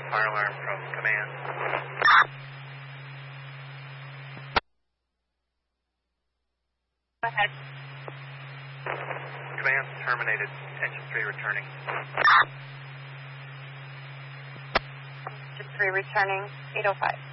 fire alarm from command. Go ahead. Command terminated. Engine 3 returning. Engine 3 returning, 805.